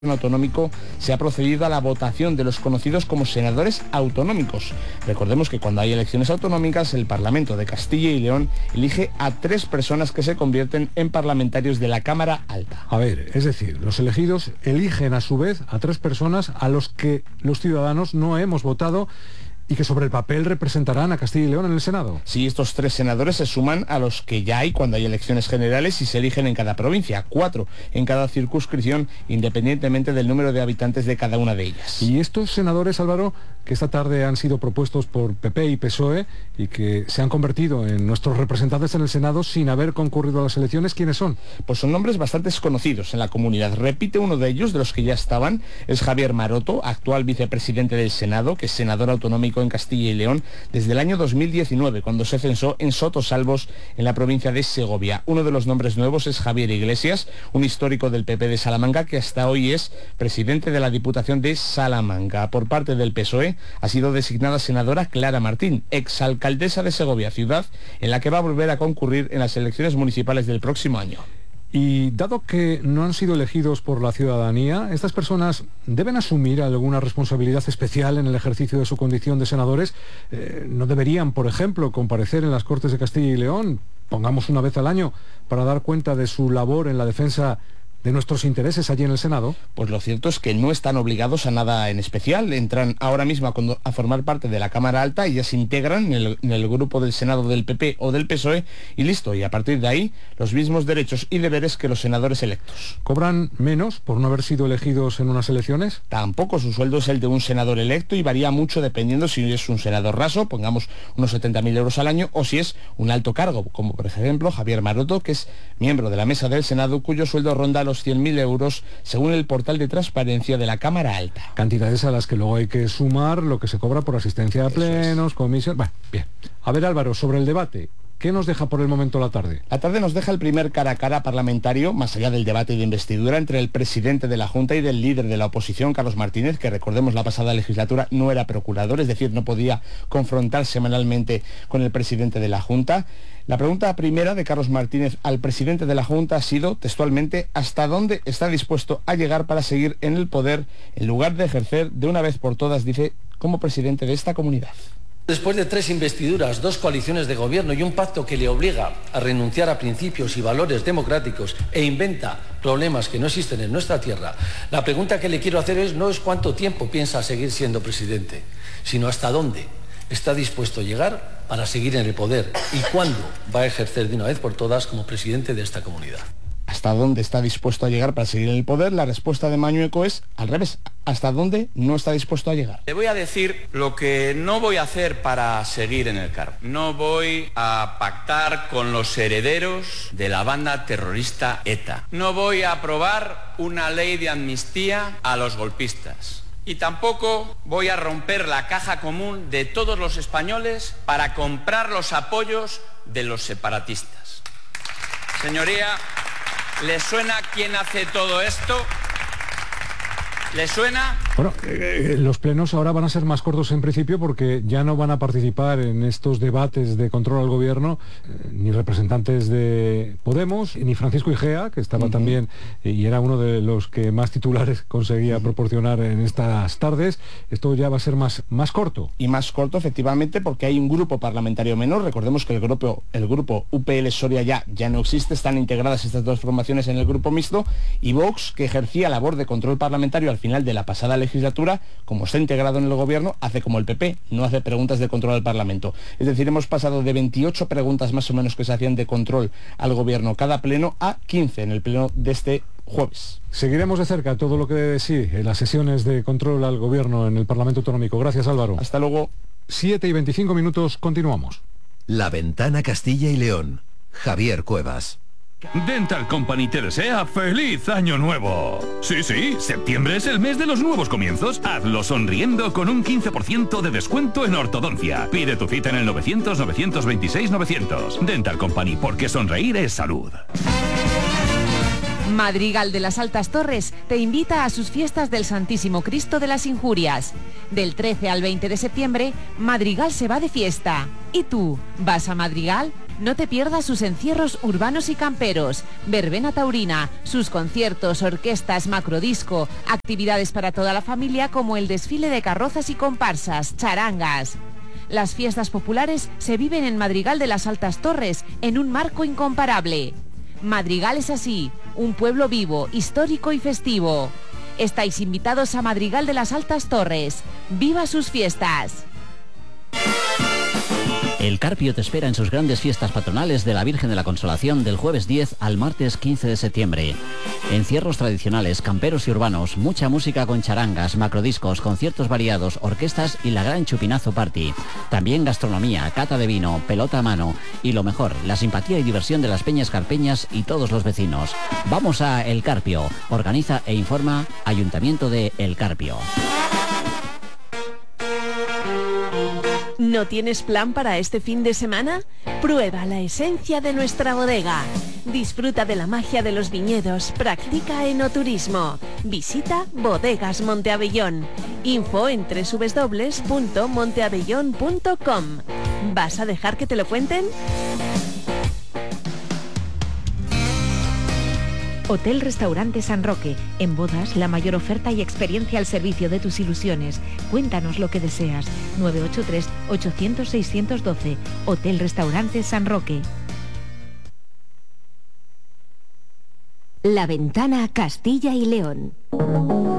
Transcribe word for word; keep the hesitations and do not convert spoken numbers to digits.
autonómico se ha procedido a la votación de los conocidos como senadores autonómicos. Recordemos que cuando hay elecciones autonómicas, el Parlamento de Castilla y León elige a tres personas que se convierten en parlamentarios de la Cámara Alta. A ver, es decir, los elegidos eligen a su vez a tres personas a los que los ciudadanos no hemos votado y que sobre el papel representarán a Castilla y León en el Senado. Sí, estos tres senadores se suman a los que ya hay cuando hay elecciones generales y se eligen en cada provincia, cuatro en cada circunscripción, independientemente del número de habitantes de cada una de ellas. Y estos senadores, Álvaro, que esta tarde han sido propuestos por P P y P S O E y que se han convertido en nuestros representantes en el Senado sin haber concurrido a las elecciones, ¿quiénes son? Pues son nombres bastante desconocidos en la comunidad. Repite uno de ellos, de los que ya estaban, es Javier Maroto, actual vicepresidente del Senado, que es senador autonómico en Castilla y León desde el año dos mil diecinueve, cuando se censó en Sotosalbos, en la provincia de Segovia. Uno de los nombres nuevos es Javier Iglesias, un histórico del P P de Salamanca, que hasta hoy es presidente de la Diputación de Salamanca. Por parte del P S O E ha sido designada senadora Clara Martín, exalcaldesa de Segovia, ciudad en la que va a volver a concurrir en las elecciones municipales del próximo año. Y dado que no han sido elegidos por la ciudadanía, ¿estas personas deben asumir alguna responsabilidad especial en el ejercicio de su condición de senadores? Eh, ¿No deberían, por ejemplo, comparecer en las Cortes de Castilla y León, pongamos una vez al año, para dar cuenta de su labor en la defensa de nuestros intereses allí en el Senado? Pues lo cierto es que no están obligados a nada en especial. Entran ahora mismo a, a formar parte de la Cámara Alta y ya se integran en el, en el grupo del Senado del P P o del P S O E y listo. Y a partir de ahí, los mismos derechos y deberes que los senadores electos. ¿Cobran menos por no haber sido elegidos en unas elecciones? Tampoco, su sueldo es el de un senador electo y varía mucho dependiendo si es un senador raso, pongamos unos setenta mil euros al año, o si es un alto cargo, como por ejemplo Javier Maroto, que es miembro de la mesa del Senado, cuyo sueldo ronda los cien mil euros, según el portal de transparencia de la Cámara Alta. Cantidades a las que luego hay que sumar lo que se cobra por asistencia a plenos, comisión... Bueno, bien. A ver, Álvaro, sobre el debate, ¿qué nos deja por el momento la tarde? La tarde nos deja el primer cara a cara parlamentario, más allá del debate de investidura entre el presidente de la Junta y del líder de la oposición, Carlos Martínez, que recordemos la pasada legislatura no era procurador, es decir, no podía confrontar semanalmente con el presidente de la Junta. La pregunta primera de Carlos Martínez al presidente de la Junta ha sido, textualmente, ¿hasta dónde está dispuesto a llegar para seguir en el poder en lugar de ejercer de una vez por todas, dice, como presidente de esta comunidad? Después de tres investiduras, dos coaliciones de gobierno y un pacto que le obliga a renunciar a principios y valores democráticos e inventa problemas que no existen en nuestra tierra, la pregunta que le quiero hacer es, no es cuánto tiempo piensa seguir siendo presidente, sino hasta dónde está dispuesto a llegar para seguir en el poder y cuándo va a ejercer de una vez por todas como presidente de esta comunidad. ¿Hasta dónde está dispuesto a llegar para seguir en el poder? La respuesta de Mañueco es al revés. ¿Hasta dónde no está dispuesto a llegar? Le voy a decir lo que no voy a hacer para seguir en el cargo. No voy a pactar con los herederos de la banda terrorista ETA. No voy a aprobar una ley de amnistía a los golpistas. Y tampoco voy a romper la caja común de todos los españoles para comprar los apoyos de los separatistas. Señoría, ¿les suena quién hace todo esto? ¿Les suena? Bueno, eh, los plenos ahora van a ser más cortos en principio porque ya no van a participar en estos debates de control al gobierno eh, ni representantes de Podemos, ni Francisco Igea, que estaba uh-huh. también eh, y era uno de los que más titulares conseguía uh-huh. proporcionar en estas tardes. Esto ya va a ser más, más corto. Y más corto, efectivamente, porque hay un grupo parlamentario menor. Recordemos que el grupo, el grupo U P L Soria ya, ya no existe, están integradas estas dos formaciones en el grupo mixto, y Vox, que ejercía labor de control parlamentario al final de la pasada legislatura, como está integrado en el gobierno, hace como el P P, no hace preguntas de control al Parlamento. Es decir, hemos pasado de veintiocho preguntas más o menos que se hacían de control al gobierno cada pleno a quince en el pleno de este jueves. Seguiremos de cerca todo lo que debe sí en las sesiones de control al gobierno en el Parlamento Autonómico. Gracias, Álvaro. Hasta luego. siete y veinticinco minutos, continuamos. La Ventana Castilla y León. Javier Cuevas. Dental Company te desea ¡feliz año nuevo! Sí, sí, septiembre es el mes de los nuevos comienzos. Hazlo sonriendo con un quince por ciento de descuento en ortodoncia. Pide tu cita en el novecientos, novecientos veintiséis, novecientos. Dental Company, porque sonreír es salud. Madrigal de las Altas Torres te invita a sus fiestas del Santísimo Cristo de las Injurias. Del trece al veinte de septiembre, Madrigal se va de fiesta. ¿Y tú, vas a Madrigal? No te pierdas sus encierros urbanos y camperos, verbena taurina, sus conciertos, orquestas, macrodisco, actividades para toda la familia como el desfile de carrozas y comparsas, charangas. Las fiestas populares se viven en Madrigal de las Altas Torres en un marco incomparable. Madrigal es así, un pueblo vivo, histórico y festivo. Estáis invitados a Madrigal de las Altas Torres. ¡Viva sus fiestas! El Carpio te espera en sus grandes fiestas patronales de la Virgen de la Consolación del jueves diez al martes quince de septiembre. Encierros tradicionales, camperos y urbanos, mucha música con charangas, macrodiscos, conciertos variados, orquestas y la gran Chupinazo Party. También gastronomía, cata de vino, pelota a mano y lo mejor, la simpatía y diversión de las peñas carpeñas y todos los vecinos. Vamos a El Carpio. Organiza e informa Ayuntamiento de El Carpio. ¿No tienes plan para este fin de semana? Prueba la esencia de nuestra bodega. Disfruta de la magia de los viñedos. Practica enoturismo. Visita Bodegas Monteabellón. Info en doble u doble u doble u punto monteabellón punto com. ¿Vas a dejar que te lo cuenten? Hotel Restaurante San Roque. En bodas, la mayor oferta y experiencia al servicio de tus ilusiones. Cuéntanos lo que deseas. nueve ocho tres, ochocientos, seiscientos doce. Hotel Restaurante San Roque. La Ventana Castilla y León.